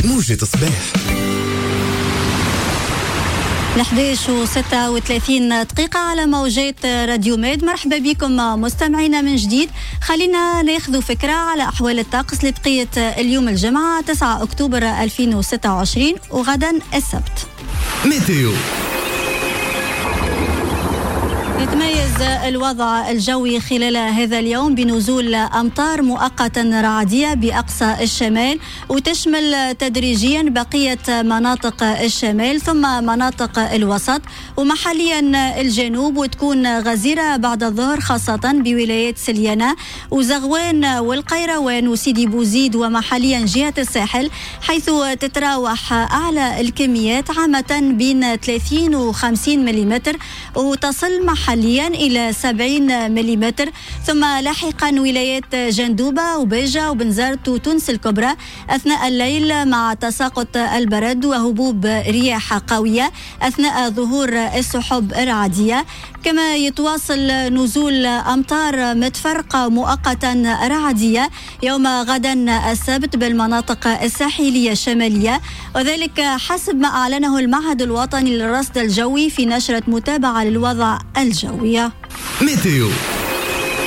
موجة صباح 11:36 على موجات راديو ميد. مرحبا بكم مستمعينا من جديد. خلينا ناخذ فكرة على أحوال الطقس لبقية اليوم الجمعة 9 أكتوبر 2026 وغدا السبت. ميتيو. يتميز الوضع الجوي خلال هذا اليوم بنزول أمطار مؤقتا رعدية بأقصى الشمال، وتشمل تدريجيا بقية مناطق الشمال ثم مناطق الوسط ومحليا الجنوب، وتكون غزيرة بعد الظهر خاصة بولايات سليانة وزغوان والقيروان وسيدي بوزيد ومحليا جهة الساحل، حيث تتراوح أعلى الكميات عامة بين 30 و 50 ملم وتصل محليا إلى 70 ملم، ثم لاحقا ولايات جندوبة وبيجة وبنزرت وتونس الكبرى أثناء الليل مع تساقط البرد وهبوب رياح قوية أثناء ظهور السحب الرعدية. كما يتواصل نزول أمطار متفرقة مؤقتا رعدية يوم غدا السبت بالمناطق الساحلية الشمالية، وذلك حسب ما أعلنه المعهد الوطني للرصد الجوي في نشرة متابعة للوضع الجوية. ميتيو.